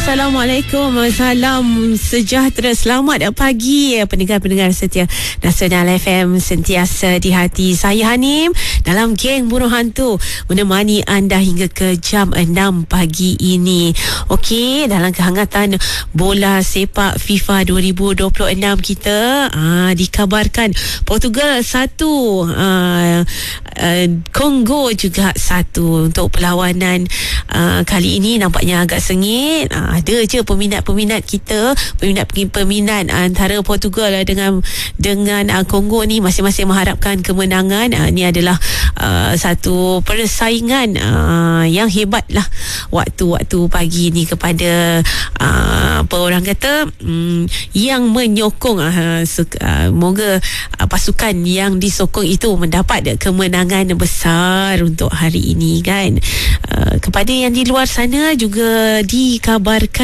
Assalamualaikum, salam sejahtera, selamat pagi pendengar-pendengar setia Nasional FM sentiasa di hati. Saya Hanim dalam geng Burung Hantu menemani anda hingga ke jam 6 pagi ini. Okey, dalam kehangatan bola sepak FIFA 2026 kita dikabarkan Portugal 1, Kongo juga 1 untuk perlawanan kali ini nampaknya agak sengit. Ada je peminat-peminat kita, peminat antara Portugal dengan Kongo ni masing-masing mengharapkan kemenangan. Ini adalah satu persaingan yang hebat lah waktu pagi ni kepada apa orang kata yang menyokong. Moga pasukan yang disokong itu mendapat kemenangan besar untuk hari ini kan. Kepada yang di luar sana juga dikabarkan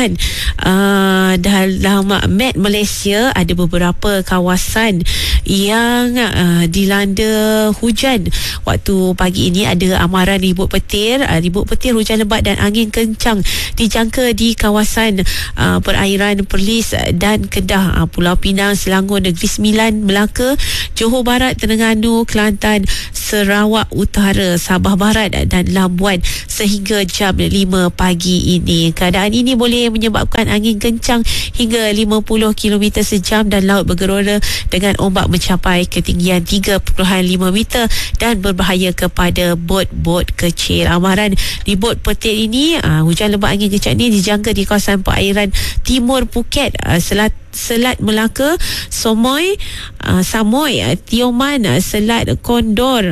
dalam map Malaysia ada beberapa kawasan yang dilanda hujan waktu pagi ini. Ada amaran ribut petir, hujan lebat dan angin kencang dijangka di kawasan perairan Perlis dan Kedah, Pulau Pinang, Selangor, Negeri Sembilan, Melaka, Johor Barat, Terengganu, Kelantan, Sarawak Utara, Sabah Barat dan Labuan sehingga jam 5 pagi ini. Keadaan ini boleh menyebabkan angin kencang hingga 50 km sejam dan laut bergelora dengan ombak mencapai ketinggian 3.5 meter dan berbahaya kepada bot-bot kecil. Amaran ribut petir ini, hujan lebat angin kencang ini dijangka di kawasan perairan timur Phuket, Selat Melaka, Samoy, Tioman, Selat Kondor,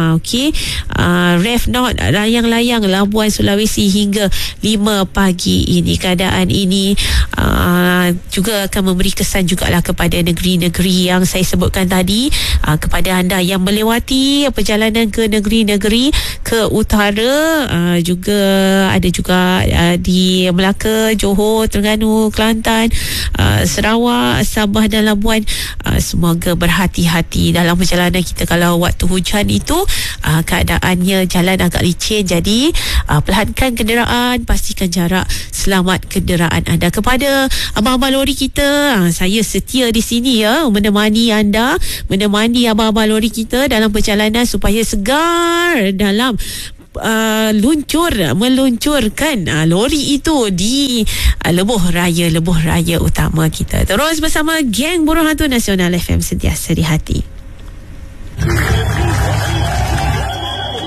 Reef North, Layang-Layang, Labuan, Sulawesi hingga 5 pagi ini. Keadaan ini juga akan memberi kesan jugalah kepada negeri-negeri yang saya sebutkan tadi. Kepada anda yang melewati perjalanan ke negeri-negeri ke utara, juga ada juga di Melaka, Johor, Terengganu, Kelantan, Sarawak, Sabah dan Labuan. Semoga berhati-hati dalam perjalanan kita. Kalau waktu hujan itu keadaannya jalan agak licin, jadi perhatikan kenderaan, pastikan jarak, selamat kenderaan anda. Kepada abang-abang lori kita, saya setia di sini ya, menemani anda, menemani abang-abang lori kita dalam perjalanan supaya segar dalam meluncurkan lori itu di lebuh raya utama kita. Terus bersama geng Burung Hantu Nasional FM sentiasa di hati.